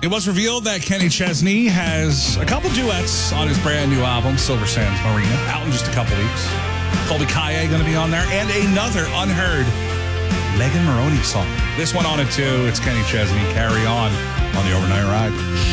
It was revealed that Kenny Chesney has a couple duets on his brand new album, Silver Sands Marina, out in just a couple weeks. Colby Kaye going to be on there, and another unheard Megan Maroney song. This one on it too. It's Kenny Chesney, Carry On the Overnight Ride.